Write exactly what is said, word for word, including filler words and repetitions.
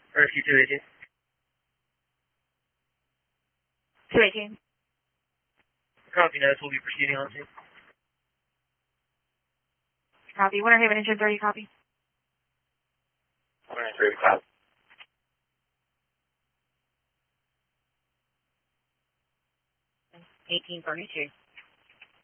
Rescue two eighteen. two eighteen. Copy, notes. We'll be proceeding on scene. Copy. Winter Haven engine thirty, copy. Winter three, copy. eighteen thirty-two.